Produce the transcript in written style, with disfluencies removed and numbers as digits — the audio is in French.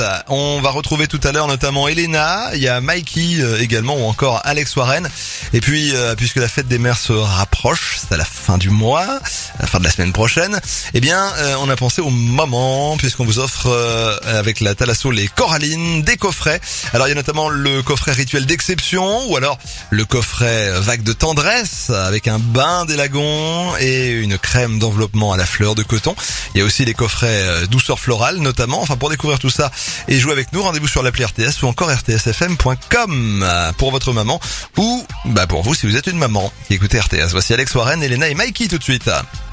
On va retrouver tout à l'heure notamment Elena, il y a Mikey également ou encore Alex Warren. Et puis puisque la fête des mères se rapproche, c'est à la fin du mois, à la fin de la semaine prochaine, on a pensé aux mamans puisqu'on vous offre avec la Thalasso les Corallines, des coffrets. Alors il y a notamment le coffret rituel d'exception ou alors le coffret vague de tendresse avec un bain d'élagon et une crème d'enveloppement à la fleur de coton. Il y a aussi les coffrets douceur florale notamment. Enfin, pour découvrir tout ça et jouer avec nous, rendez-vous sur l'appli RTS ou encore rtsfm.com pour votre maman ou pour vous si vous êtes une maman qui écoutez RTS. Voici Alex Warren, Elena et Mikey tout de suite.